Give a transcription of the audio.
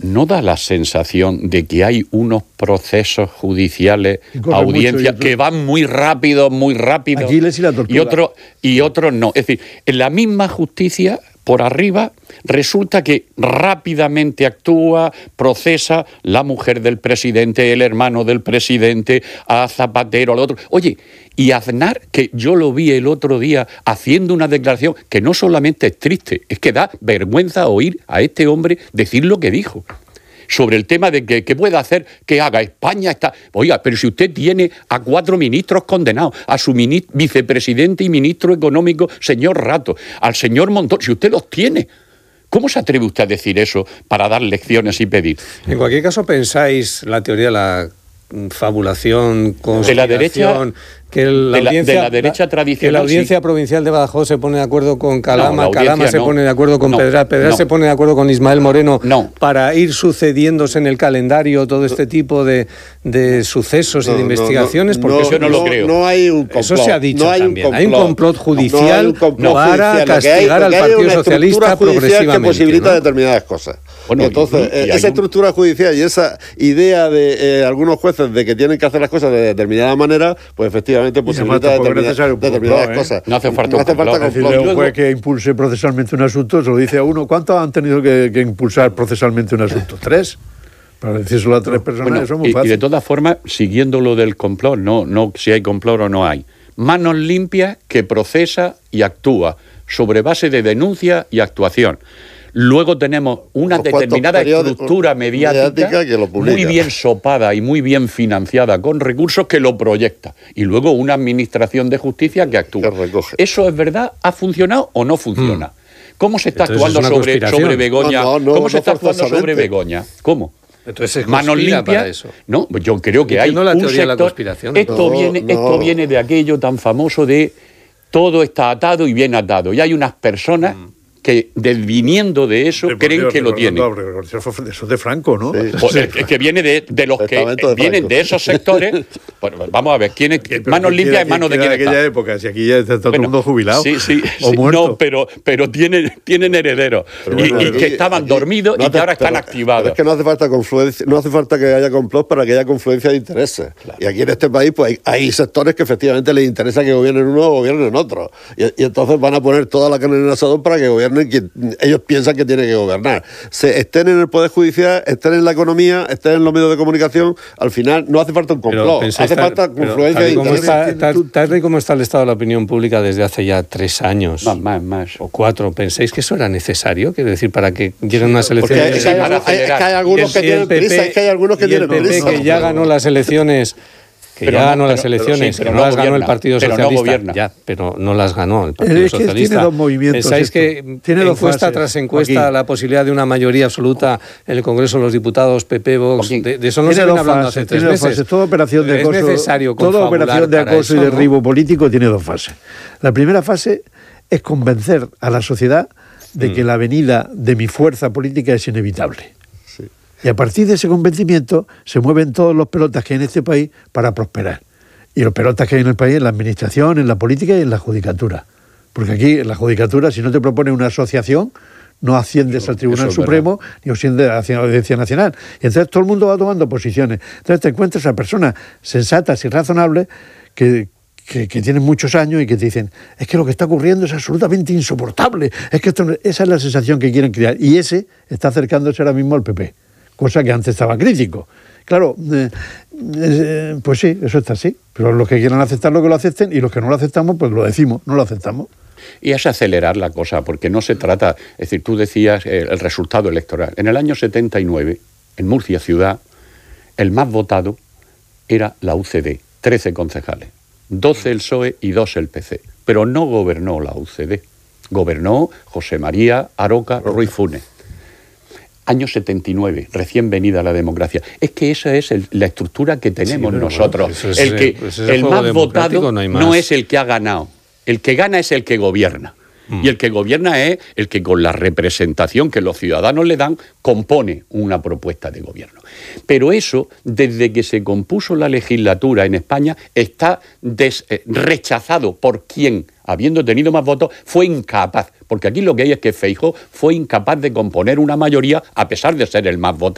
¿no da la sensación de que hay unos procesos judiciales, audiencias, que van muy rápido, Aquiles y la tortuga. y otros no? Es decir, en la misma justicia, por arriba, resulta que rápidamente actúa, procesa la mujer del presidente, el hermano del presidente, a Zapatero, al otro. Oye, y Aznar, que yo lo vi el otro día haciendo una declaración que no solamente es triste, es que da vergüenza oír a este hombre decir lo que dijo sobre el tema de que puede hacer, que haga. España está... Oiga, pero si usted tiene a 4 ministros condenados, a su vicepresidente y ministro económico, señor Rato, al señor Montoro, si usted los tiene, ¿cómo se atreve usted a decir eso para dar lecciones y pedir? En cualquier caso, pensáis la teoría de la fabulación, conspiración, de la derecha, que la derecha tradicional, que la audiencia sí, provincial de Badajoz se pone de acuerdo con Calama, no, Calama se pone de acuerdo con Pedraz, Pedraz se pone de acuerdo con Ismael Moreno, para ir sucediéndose en el calendario todo este tipo de sucesos y de investigaciones, porque eso no lo creo. No hay un complot. Eso se ha dicho también. Hay un complot judicial para castigar al Partido Socialista progresivamente, que posibilita determinadas cosas. Bueno, entonces, esa estructura judicial y esa idea de algunos jueces de que tienen que hacer las cosas de determinada manera, pues efectivamente posibilita determinadas cosas. No hace falta decirle a un juez que impulse procesalmente un asunto, se lo dice a uno. ¿Cuántos han tenido que impulsar procesalmente un asunto? 3. Para decírselo a 3 personas, bueno, eso es muy fácil. Y de todas formas, siguiendo lo del complot, no si hay complot o no hay. Manos limpias que procesa y actúa sobre base de denuncia y actuación. Luego tenemos una determinada estructura mediática que lo publica, muy bien sopada y muy bien financiada con recursos que lo proyecta. Y luego una administración de justicia que actúa. ¿Eso es verdad? ¿Ha funcionado o no funciona? ¿Cómo se está actuando sobre Begoña? ¿Cómo se está actuando sobre Begoña? ¿Cómo? Entonces, manos limpias. No, yo creo que hay la un teoría sector. De la conspiración. Esto viene de aquello tan famoso de todo está atado y bien atado. Y hay unas personas que viniendo de eso creen que lo tienen. Eso es de Franco, ¿no? Sí. Pues es que viene de los que vienen de esos sectores. Pues vamos a ver, ¿quién es? Manos limpias en manos de quién está. En aquella época, si aquí ya está todo el mundo jubilado. Sí, o muerto. No, pero tienen herederos. Y que estaban dormidos y que ahora están activados. Es que no hace falta confluencia, no hace falta que haya complot para que haya confluencia de intereses. Claro. Y aquí en este país pues hay sectores que efectivamente les interesa que gobiernen uno o gobiernen otro. Y entonces van a poner toda la carne en el asador para que gobiernen quien ellos piensan que tienen que gobernar. Estén en el Poder Judicial, estén en la economía, estén en los medios de comunicación, al final no hace falta un complot, hace falta confluencia de intereses. Tal y como está el estado de la opinión pública desde hace ya 3 años, más o 4, ¿pensáis que eso era necesario? Quiero decir, para que lleguen unas elecciones... Es que hay algunos que tienen prisa, es que hay algunos que tienen prisa. El PP que ya ganó las elecciones... Que ya ganó las elecciones, pero no las ganó el Partido Socialista. Ya, pero no las ganó el Partido Socialista. Tiene 2 movimientos. ¿Pensáis que tiene encuesta tras encuesta aquí la posibilidad de una mayoría absoluta en el Congreso de los Diputados, PP, Vox? De eso no se viene hablando hace 3 meses. Toda operación de acoso, es necesario toda operación de acoso y derribo político tiene 2 fases. La primera fase es convencer a la sociedad de que la venida de mi fuerza política es inevitable. Y a partir de ese convencimiento se mueven todos los pelotas que hay en este país para prosperar. Y los pelotas que hay en el país en la administración, en la política y en la judicatura. Porque aquí en la judicatura, si no te propone una asociación, no asciendes al Tribunal Supremo ni asciendes a la Audiencia Nacional. Y entonces todo el mundo va tomando posiciones. Entonces te encuentras a personas sensatas y razonables que tienen muchos años y que te dicen, es que lo que está ocurriendo es absolutamente insoportable. Es que esa es la sensación que quieren crear. Y ese está acercándose ahora mismo al PP. Cosa que antes estaba crítico. Claro, pues sí, eso está así. Pero los que quieran aceptarlo, que lo acepten, y los que no lo aceptamos, pues lo decimos, no lo aceptamos. Y es acelerar la cosa, porque no se trata... Es decir, tú decías el resultado electoral. En el año 79, en Murcia ciudad, el más votado era la UCD, 13 concejales. 12 el PSOE y 2 el PC. Pero no gobernó la UCD. Gobernó José María Aroca Ruiz Funes. Año 79, recién venida la democracia. Es que esa es la estructura que tenemos nosotros. El más votado no es el que ha ganado. El que gana es el que gobierna. Y el que gobierna es el que con la representación que los ciudadanos le dan compone una propuesta de gobierno. Pero eso, desde que se compuso la legislatura en España, está rechazado por quien, habiendo tenido más votos, fue incapaz. Porque aquí lo que hay es que Feijóo fue incapaz de componer una mayoría a pesar de ser el más votado.